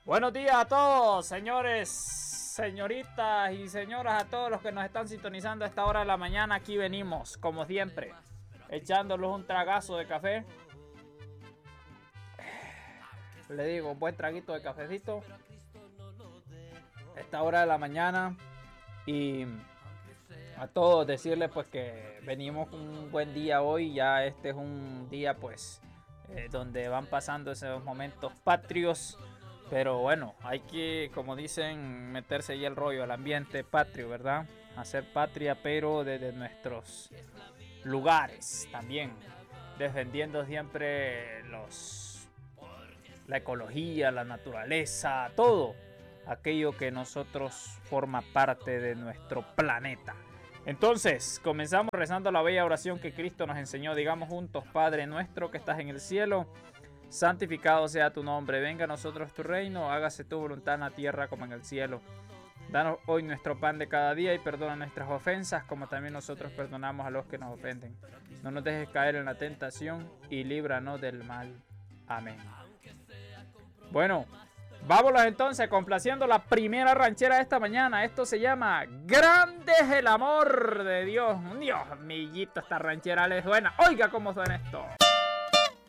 Buenos días a todos, señores, señoritas y señoras, a todos los que nos están sintonizando a esta hora de la mañana. Aquí venimos, como siempre, echándolos un tragazo de café. Le digo, un buen traguito de cafecito a esta hora de la mañana. Y a todos decirles pues que venimos un buen día hoy. Ya este es un día pues donde van pasando esos momentos patrios. Pero bueno, hay que, como dicen, meterse ahí el rollo, el ambiente patrio, ¿verdad? Hacer patria, pero desde nuestros lugares también. Defendiendo siempre la ecología, la naturaleza, todo aquello que nosotros forma parte de nuestro planeta. Entonces, comenzamos rezando la bella oración que Cristo nos enseñó. Digamos juntos: Padre nuestro que estás en el cielo, santificado sea tu nombre, venga a nosotros tu reino, hágase tu voluntad en la tierra como en el cielo. Danos hoy nuestro pan de cada día y perdona nuestras ofensas como también nosotros perdonamos a los que nos ofenden. No nos dejes caer en la tentación y líbranos del mal. Amén. Bueno, vámonos entonces complaciendo la primera ranchera de esta mañana. Esto se llama Grande es el amor de Dios. Dios millito, esta ranchera les suena. Oiga cómo suena esto.